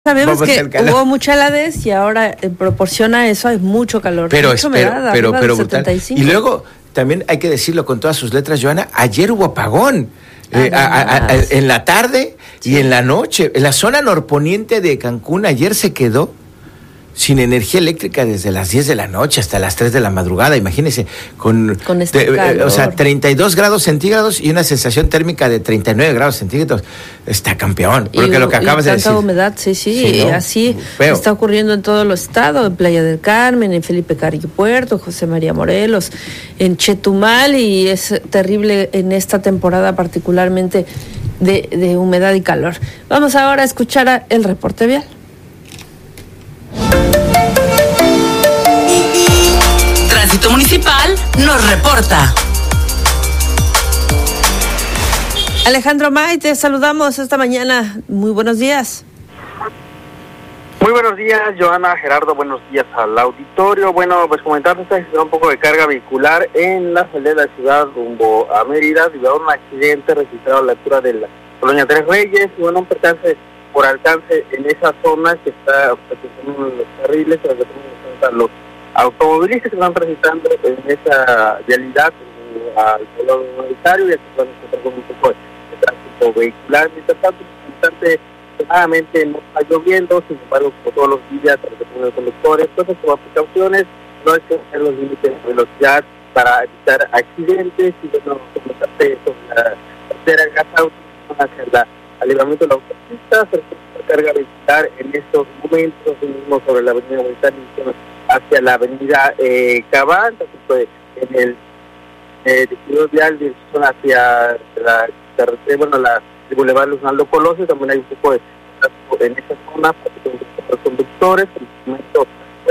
Sabemos que hubo mucha heladez y ahora en proporción a eso hay mucho calor. Pero brutal. Y luego también hay que decirlo con todas sus letras, Joana, ayer hubo apagón. En la tarde y en la noche. En la zona norponiente de Cancún ayer se quedó sin energía eléctrica desde las 10 de la noche hasta las 3 de la madrugada. Imagínense, con calor. O sea, 32 grados centígrados y una sensación térmica de 39 grados centígrados. Está campeón, porque lo que acabas de decir. Tanta humedad, sí, ¿no? Así feo. Está ocurriendo en todo el estado, en Playa del Carmen, en Felipe Carrillo Puerto, José María Morelos, en Chetumal, y es terrible en esta temporada particularmente de humedad y calor. Vamos ahora a escuchar el reporte vial. Tránsito Municipal nos reporta. Alejandro May, te saludamos esta mañana. Muy buenos días. Muy buenos días, Joana, Gerardo, buenos días al auditorio. Bueno, pues comentarles un poco de carga vehicular en la salida de la ciudad rumbo a Mérida, debido a un accidente registrado a la altura de la colonia Tres Reyes, y bueno, un percance por alcance en esa zona que está obstaculizando los carriles, los automovilistas que están transitando en esa vialidad al color humanitario, y aquí van a encontrar con un poco de tránsito vehicular. Mientras tanto, nuevamente no está lloviendo, sin embargo, como todos los días, los conductores, entonces tomar precauciones, no exceder los límites de velocidad para evitar accidentes, y bueno, comentarte sobre la carretera Gasauto hacia el libramiento de la autopista, la carga vehicular en estos momentos, mismo sobre la avenida Humanitaria hacia la avenida Cabán, pues, en el distrito vial, dirección hacia la carretera, la Boulevard Luis Colosio. También hay un poco de tráfico en esa zona para los conductores. En el momento,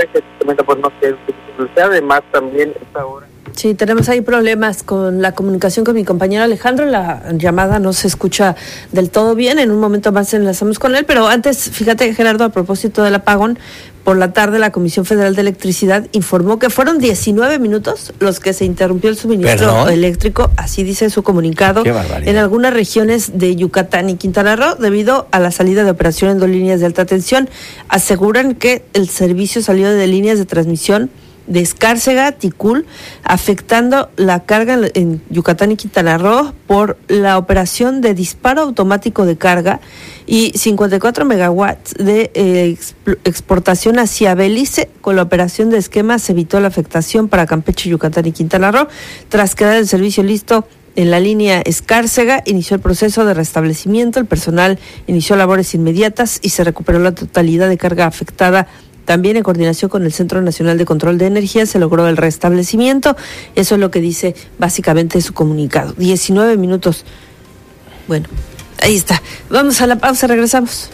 pues no se velocidad, además también esta hora. Sí, tenemos ahí problemas con la comunicación con mi compañero Alejandro. La llamada no se escucha del todo bien. En un momento más enlazamos con él, pero antes, fíjate, Gerardo, a propósito del apagón, por la tarde la Comisión Federal de Electricidad informó que fueron 19 minutos los que se interrumpió el suministro eléctrico, así dice su comunicado, en algunas regiones de Yucatán y Quintana Roo, debido a la salida de operación en 2 líneas de alta tensión. Aseguran que el servicio salió de líneas de transmisión de Escárcega, Ticul, afectando la carga en Yucatán y Quintana Roo por la operación de disparo automático de carga, y 54 megawatts de exportación hacia Belice. Con la operación de esquema se evitó la afectación para Campeche, Yucatán y Quintana Roo. Tras quedar el servicio listo en la línea Escárcega, inició el proceso de restablecimiento. El personal inició labores inmediatas y se recuperó la totalidad de carga afectada. También en coordinación con el Centro Nacional de Control de Energía se logró el restablecimiento. Eso es lo que dice básicamente su comunicado. 19 minutos. Bueno, ahí está. Vamos a la pausa, regresamos.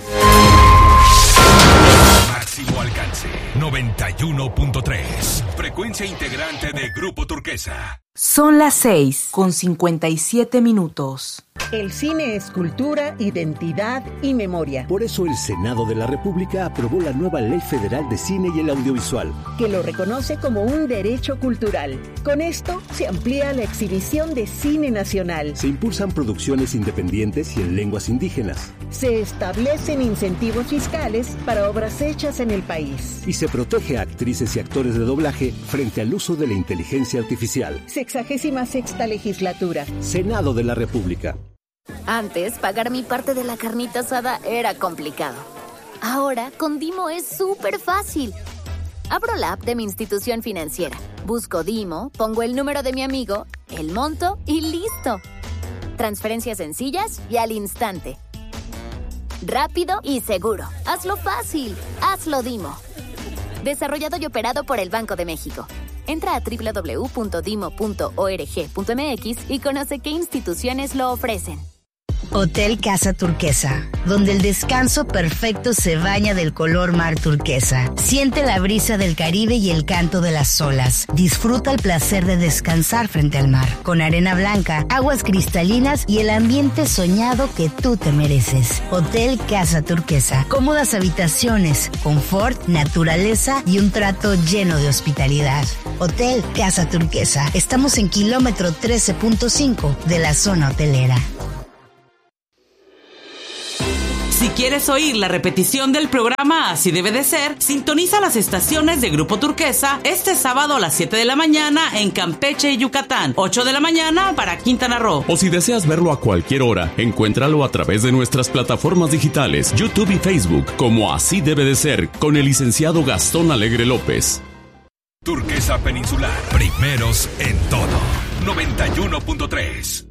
Máximo alcance, 91.3. Frecuencia integrante de Grupo Turquesa. Son las 6:57. El cine es cultura, identidad y memoria. Por eso el Senado de la República aprobó la nueva Ley Federal de Cine y el Audiovisual, que lo reconoce como un derecho cultural. Con esto se amplía la exhibición de cine nacional. Se impulsan producciones independientes y en lenguas indígenas. Se establecen incentivos fiscales para obras hechas en el país. Y se protege a actrices y actores de doblaje frente al uso de la inteligencia artificial. 66ª legislatura. Senado de la República. Antes, pagar mi parte de la carnita asada era complicado. Ahora, con Dimo es súper fácil. Abro la app de mi institución financiera, busco Dimo, pongo el número de mi amigo, el monto y ¡listo! Transferencias sencillas y al instante. Rápido y seguro. Hazlo fácil. Hazlo Dimo. Desarrollado y operado por el Banco de México. Entra a www.dimo.org.mx y conoce qué instituciones lo ofrecen. Hotel Casa Turquesa, donde el descanso perfecto se baña del color mar turquesa. Siente la brisa del Caribe y el canto de las olas. Disfruta el placer de descansar frente al mar, con arena blanca, aguas cristalinas y el ambiente soñado que tú te mereces. Hotel Casa Turquesa. Cómodas habitaciones, confort, naturaleza y un trato lleno de hospitalidad. Hotel Casa Turquesa. Estamos en kilómetro 13.5 de la zona hotelera. Si quieres oír la repetición del programa Así Debe de Ser, sintoniza las estaciones de Grupo Turquesa este sábado a las 7 de la mañana en Campeche y Yucatán, 8 de la mañana para Quintana Roo. O si deseas verlo a cualquier hora, encuéntralo a través de nuestras plataformas digitales, YouTube y Facebook, como Así Debe de Ser, con el licenciado Gastón Alegre López. Turquesa Peninsular, primeros en todo. 91.3.